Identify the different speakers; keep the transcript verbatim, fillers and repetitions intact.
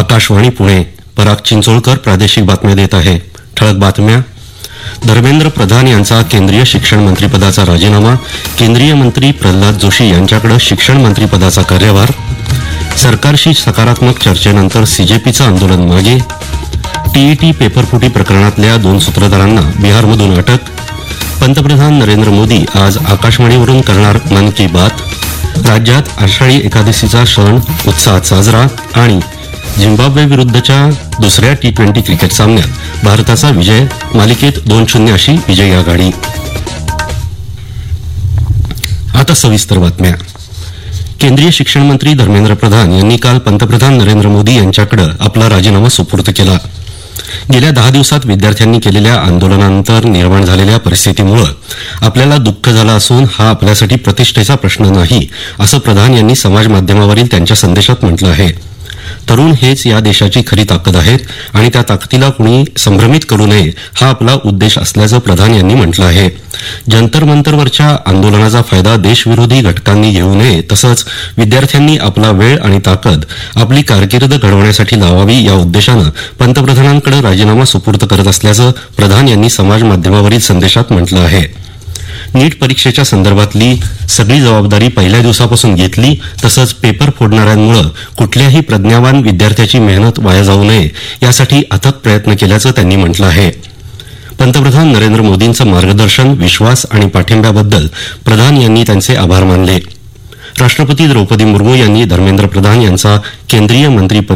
Speaker 1: आकाशवाणी पुणे. पराग चिंचोळकर प्रादेशिक बातम्या देत आहे. ठळक बातम्या. धर्मेंद्र प्रधान यांचा केंद्रीय शिक्षण मंत्रीपदाचा राजीनामा. केंद्रीय मंत्री प्रल्हाद जोशी यांच्याकडे शिक्षण मंत्रीपदाचा कार्यभार. सरकारशी सकारात्मक चर्चेनंतर सीजेपीचं आंदोलन मागे. टीईटी पेपरफुटी प्रकरणातल्या दोन सूत्रधारांना बिहारमधून अटक. पंतप्रधान नरेंद्र मोदी आज आकाशवाणीवरून करणार मन की बात. राज्यात आषाढी एकादशीचा सण उत्साहात साजरा. आणि झिम्बाब्वे विरुद्धच्या दुसऱ्या टी ट्वेंटी क्रिकेट सामन्यात भारताचा विजय. मालिकेत दोन शून्य अशी विजयी आघाडी. आता सविस्तर बातम्या. केंद्रीय शिक्षण मंत्री धर्मेंद्र प्रधान यांनी काल पंतप्रधान नरेंद्र मोदी यांच्याकडे आपला राजीनामा सुपूर्द केला. गेल्या दहा दिवसात विद्यार्थ्यांनी केलेल्या आंदोलनानंतर निर्माण झालेल्या परिस्थितीमुळे आपल्याला दुःख झालं असून हा आपल्यासाठी प्रतिष्ठेचा प्रश्न नाही, असं प्रधान यांनी समाजमाध्यमावरील त्यांच्या संदेशात म्हटलं आहे. तरुण हेच या देशाची खरी ताकद आहेत आणि त्या ताकदीला कुणी संभ्रमित करू नये हा आपला उद्देश असल्याचं प्रधान यांनी म्हटलं आहे. जंतर मंतरवरच्या आंदोलनाचा फायदा देशविरोधी घटकांनी घेऊ नये, तसंच विद्यार्थ्यांनी आपला वेळ आणि ताकद आपली कारकीर्द घडवण्यासाठी लावावी या उद्देशानं पंतप्रधानांकडे राजीनामा सुपूर्द करत असल्याचं प्रधान यांनी समाजमाध्यमावरील संदेशात म्हटलं आहे. नीट परीक्षेच्या संदर्भातली सगळी जबाबदारी पहिल्या दिवसापासून घेतली, तसंच पेपर फोडणाऱ्यांमुळे कुठल्याही प्रज्ञावान विद्यार्थ्याची मेहनत वाया जाऊ नये यासाठी अथक प्रयत्न केल्याचं त्यांनी म्हटलं आहे. पंतप्रधान नरेंद्र मोदींचं मार्गदर्शन, विश्वास आणि पाठिंब्याबद्दल प्रधान यांनी त्यांचे आभार मानले. राष्ट्रपती द्रौपदी मुर्मू यांनी धर्मेंद्र प्रधान यांचा केंद्रीय मंत्री